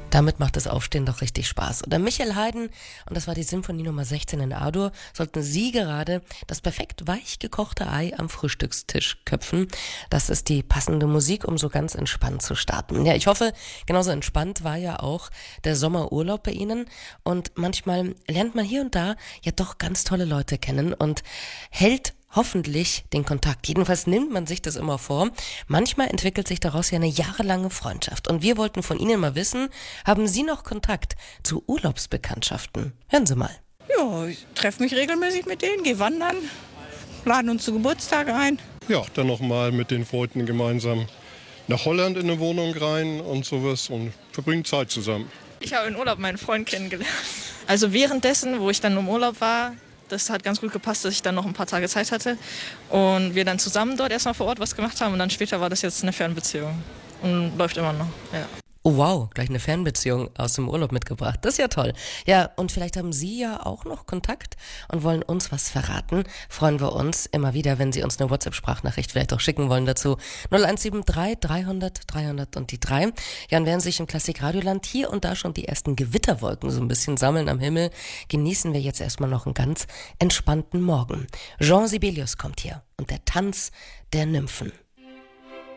Damit macht das Aufstehen doch richtig Spaß. Oder Michael Haydn, und das war die Symphonie Nummer 16 in A-Dur, sollten Sie gerade das perfekt weich gekochte Ei am Frühstückstisch köpfen. Das ist die passende Musik, um so ganz entspannt zu starten. Ja, ich hoffe, genauso entspannt war ja auch der Sommerurlaub bei Ihnen. Und manchmal lernt man hier und da ja doch ganz tolle Leute kennen und hält hoffentlich den Kontakt. Jedenfalls nimmt man sich das immer vor. Manchmal entwickelt sich daraus ja eine jahrelange Freundschaft. Und wir wollten von Ihnen mal wissen, haben Sie noch Kontakt zu Urlaubsbekanntschaften? Hören Sie mal. Ja, ich treffe mich regelmäßig mit denen, gehe wandern, laden uns zu Geburtstag ein. Ja, dann nochmal mit den Freunden gemeinsam nach Holland in eine Wohnung rein und sowas und verbringen Zeit zusammen. Ich habe in Urlaub meinen Freund kennengelernt. Also währenddessen, wo ich dann im Urlaub war, das hat ganz gut gepasst, dass ich dann noch ein paar Tage Zeit hatte und wir dann zusammen dort erstmal vor Ort was gemacht haben und dann später war das jetzt eine Fernbeziehung und läuft immer noch, ja. Oh wow, gleich eine Fernbeziehung aus dem Urlaub mitgebracht. Das ist ja toll. Ja, und vielleicht haben Sie ja auch noch Kontakt und wollen uns was verraten. Freuen wir uns immer wieder, wenn Sie uns eine WhatsApp-Sprachnachricht vielleicht auch schicken wollen dazu. 0173 300 300 und die 3. Ja, und während sich im Klassik-Radioland hier und da schon die ersten Gewitterwolken so ein bisschen sammeln am Himmel, genießen wir jetzt erstmal noch einen ganz entspannten Morgen. Jean Sibelius kommt hier und der Tanz der Nymphen.